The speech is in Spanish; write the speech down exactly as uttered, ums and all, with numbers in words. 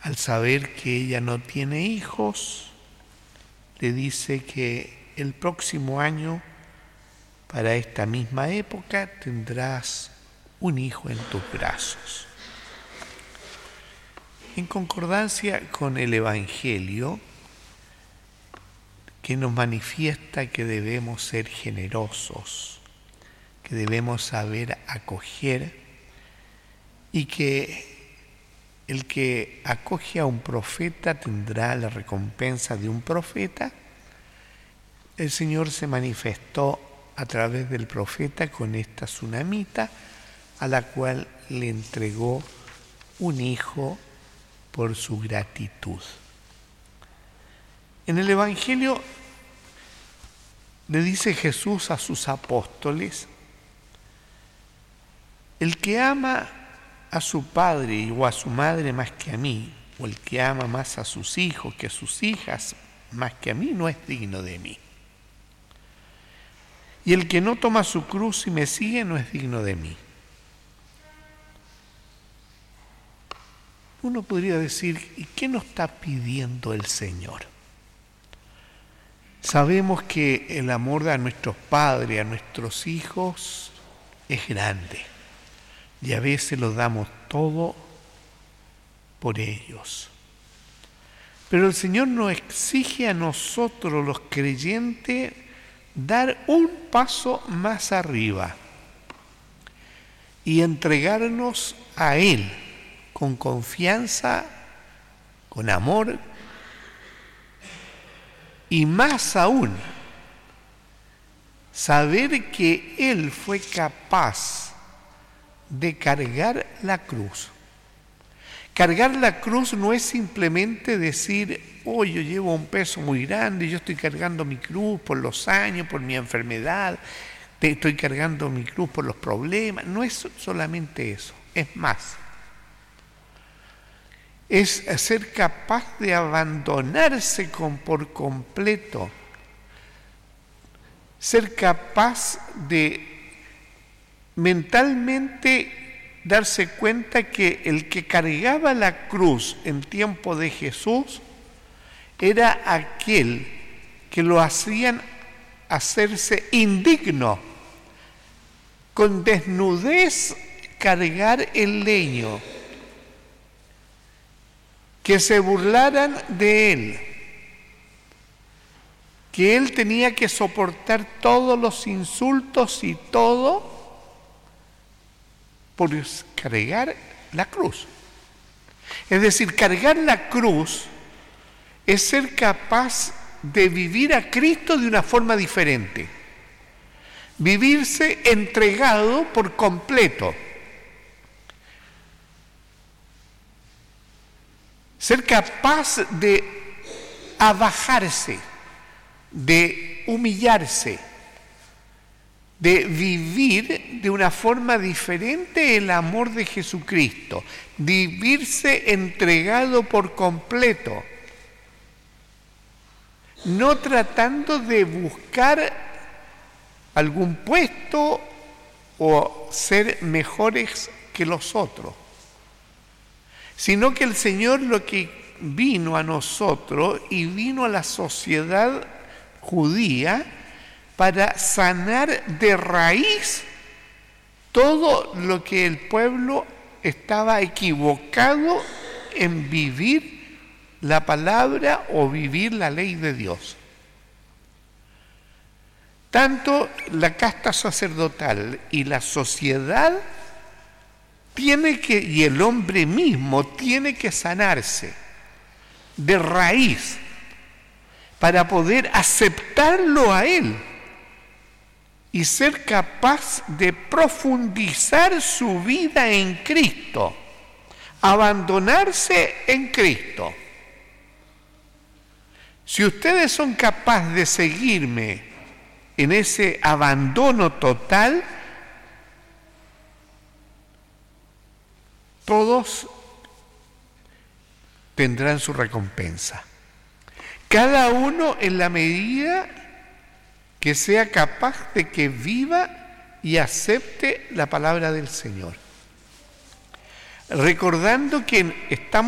al saber que ella no tiene hijos, le dice que el próximo año, para esta misma época, tendrás un hijo en tus brazos. En concordancia con el Evangelio, que nos manifiesta que debemos ser generosos, que debemos saber acoger, y que el que acoge a un profeta tendrá la recompensa de un profeta, el Señor se manifestó a través del profeta con esta tsunamita, a la cual le entregó un hijo por su gratitud. En el Evangelio le dice Jesús a sus apóstoles: el que ama a su padre o a su madre más que a mí, o el que ama más a sus hijos que a sus hijas más que a mí, no es digno de mí. Y el que no toma su cruz y me sigue no es digno de mí. Uno podría decir, ¿y qué nos está pidiendo el Señor? Sabemos que el amor a nuestros padres, a nuestros hijos, es grande. Y a veces lo damos todo por ellos. Pero el Señor nos exige a nosotros, los creyentes, dar un paso más arriba y entregarnos a Él con confianza, con amor, y más aún, saber que Él fue capaz de cargar la cruz. Cargar la cruz no es simplemente decir, oh, yo llevo un peso muy grande, yo estoy cargando mi cruz por los años, por mi enfermedad, estoy cargando mi cruz por los problemas. No es solamente eso, es más. Es ser capaz de abandonarse con, por completo, ser capaz de mentalmente darse cuenta que el que cargaba la cruz en tiempo de Jesús era aquel que lo hacían hacerse indigno, con desnudez cargar el leño, que se burlaran de él, que él tenía que soportar todos los insultos y todo por cargar la cruz. Es decir, cargar la cruz es ser capaz de vivir a Cristo de una forma diferente. Vivirse entregado por completo. Ser capaz de abajarse, de humillarse, de vivir de una forma diferente el amor de Jesucristo, vivirse entregado por completo, no tratando de buscar algún puesto o ser mejores que los otros, sino que el Señor lo que vino a nosotros y vino a la sociedad judía para sanar de raíz todo lo que el pueblo estaba equivocado en vivir la palabra o vivir la ley de Dios. Tanto la casta sacerdotal y la sociedad tiene que, y el hombre mismo tiene que sanarse de raíz para poder aceptarlo a Él y ser capaz de profundizar su vida en Cristo, abandonarse en Cristo. Si ustedes son capaces de seguirme en ese abandono total, todos tendrán su recompensa. Cada uno en la medida que sea capaz de que viva y acepte la palabra del Señor. Recordando que estamos